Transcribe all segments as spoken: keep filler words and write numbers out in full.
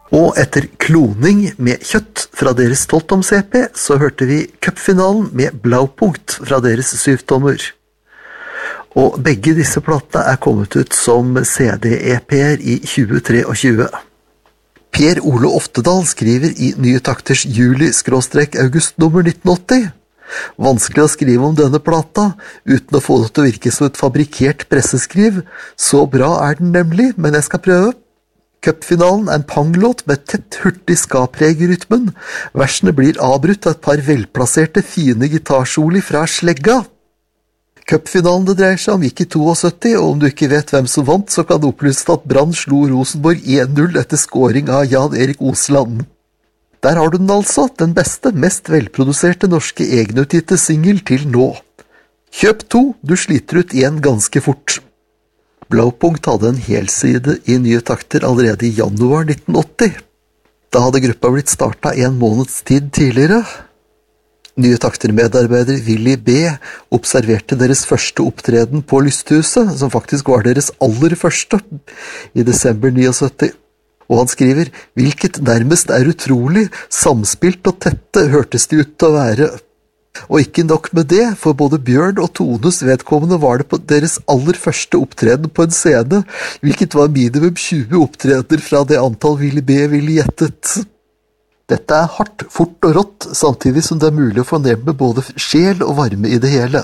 Og etter kloning med kjøtt fra deres tolvtoms-E P, så hørte vi cupfinalen med Blaupunkt fra deres syvtommer. Og begge disse platene er kommet ut som C D-E P-er i tjue tjuetre. Per Ole Oftedal skriver i Nye Takters juli-august nummer nitten åtti. Vanskelig å skrive om denne plata, uten å få det til å virke som et fabrikkert presseskriv. Så bra er den nemlig, men jeg skal prøve. Cupfinalen er en panglåt med tett hurtig ska-preg i rytmen. Versene blir avbrutt av et par velplasserte, fine gitarsoli fra slegga. Cupfinalen det dreier seg om gikk i syttito, og om du ikke vet hvem som vant, så kan du opplyse at Brann slo Rosenborg en null etter scoring av Jan Erik Osland. Der har du den altså, den beste, mest velproduserte norske egenutgitte single til nå. Kjøp to, du sliter ut igjen ganske fort. Blaupunkt hadde en helside i Nye Takter allerede i januar nitten åtti. Da hadde gruppa blitt startet en måneds tid tidligere. Nye Takter-medarbeider Willy B. observerte deres første opptreden på Lysthuset, som faktisk var deres aller første, i desember syttini. Og han skriver, hvilket nærmest er utrolig, samspilt og tette hørtes de ut til å være. Og ikke nok med det, for både Bjørn og Tones vedkommende var det på deres aller første opptreden på en scene, hvilket var minimum tjue opptredener fra det antall Willy B. ville gjettet. Dette er hardt, fort og rått, samtidig som det er mulig å fornemme både sjel og varme i det hele.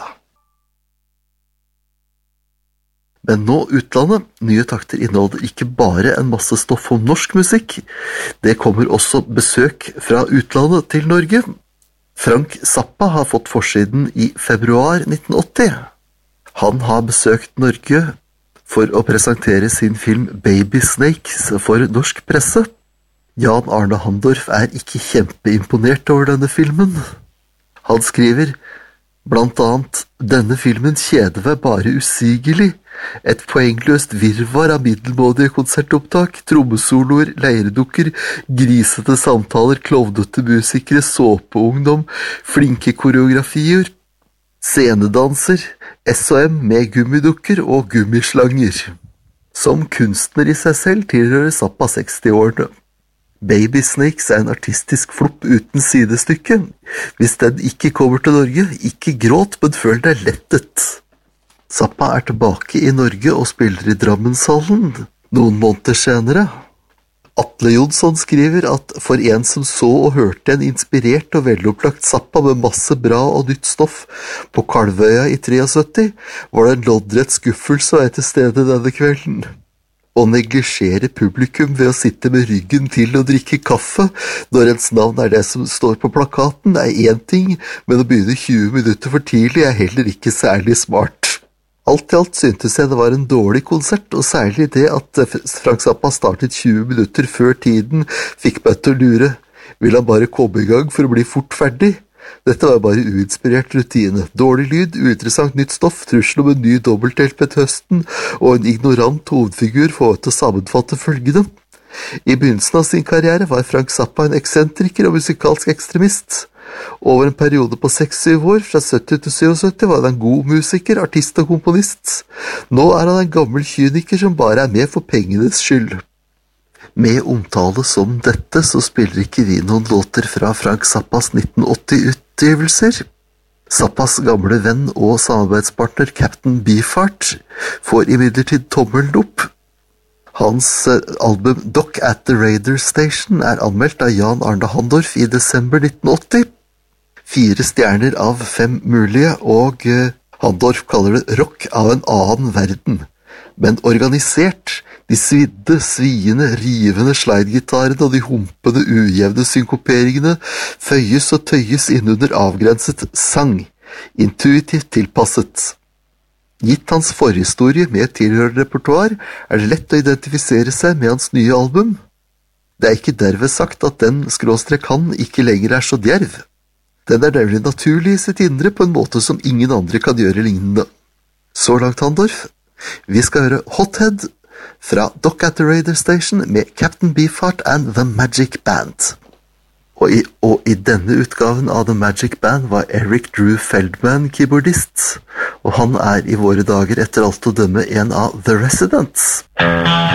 Men nå utlandet, Nye Takter inneholder ikke bare en masse stoff om norsk musikk, det kommer også besøk fra utlandet til Norge. Frank Zappa har fått forsiden i februar nitten åtti. Han har besøkt Norge for å presentere sin film Baby Snakes for norsk presse. Jan Arne Handorf er ikke kjempeimponert over denne filmen. Han skriver, blant annet, denne filmen kjeder meg bare usigelig. Et poengløst virvar av middelmådige konsertopptak, trommesoloer, leiredukker, grisete samtaler, klovnete musikere, såpeungdom, flinke koreografier, scenedanser, S og M med gummidukker og gummislanger. Som kunstner i seg selv tilhører Zappa seksti-årene. Baby Snakes er en artistisk flopp uten sidestykke. Hvis den ikke kommer til Norge, ikke gråt, men føl deg lettet. Zappa er tilbake i Norge og spiller i Drammenshallen noen måneder senere. Atle Jonsson skriver at for en som så og hørte en inspirert og velopplagt Zappa med masse bra og nytt stoff på Kalvøya i syttitre, var det en loddrett skuffelse å være til stede denne kvelden. Å neglisjere publikum ved å sitte med ryggen til og drikke kaffe når ens navn er det som står på plakaten er en ting, men å begynne tjue minutter for tidlig er heller ikke særlig smart. Alt i alt syntes jeg det var en dårlig konsert, og særlig det at Frank Zappa startet tjue minutter før tiden fikk meg til å lure. Vil han bare komme i gang for å bli fort ferdig? Dette var bare uinspirert rutine. Dårlig lyd, uinteressant nytt stoff, trussel om en ny dobbelthjelp etter høsten, og en ignorant hovedfigur får til å sammenfatte følgende. I begynnelsen av sin karriere var Frank Zappa en eksentriker og musikalsk ekstremist. Over en periode på seks-syv år, fra sytti til syttisju, var han en god musiker, artist og komponist. Nå er han en gammel kyniker som bare er med for pengenes skyld. Med omtale som dette, så spiller ikke vi noen låter fra Frank Zappas nitten åtti-utgivelser. Zappas gamle venn og samarbeidspartner Captain Beefheart får imidlertid tommelen opp. Hans album Dock at the Radar Station er anmeldt av Jan Arne Handorf i desember nitten åtti. Fire stjerner av fem mulige, og Handorf kaller det rock av en annen verden. Men organisert, de svidde, sviende, rivende slide-gitarene og de humpende, ujevne synkoperingene føyes og tøyes innunder avgrenset sang, intuitivt tilpasset. Gitt hans forhistorie med tilhørende repertoar, er det lett å identifisere seg med hans nye album. Det er ikke derved sagt at den skråstrek han ikke lenger er så djerv. Den er nemlig naturlig i sitt indre på en måte som ingen andre kan gjøre lignende. Så langt, Handorf. Vi skal høre Hothead fra Dock at the Radar Station med Captain Beefheart and The Magic Band. Og i, og i denne utgaven av The Magic Band var Eric Drew Feldman keyboardist, og han er i våre dager etter alt å dømme en av The Residents.